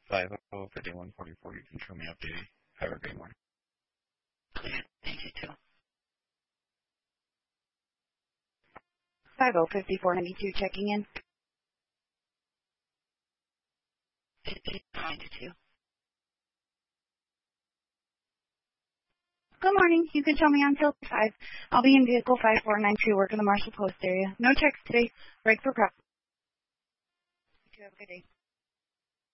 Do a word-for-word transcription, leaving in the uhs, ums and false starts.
five oh for day one forty-four. You can show me updating. Have a great morning. Thank you, too. five oh fifty-four ninety-two checking in. ninety-two. Good morning. You can show me on till five. I'll be in vehicle five four nine two, working the Marshall Post area. No checks today. Break for prep. You have a good day.